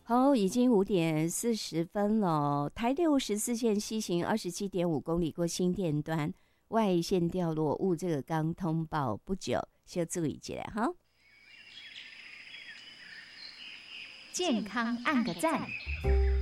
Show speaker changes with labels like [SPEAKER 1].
[SPEAKER 1] 好，已经5:40了。台614线西行27.5公里过新店端，外线掉落物这个刚通报不久，先注意一下哈。
[SPEAKER 2] 健康按个赞。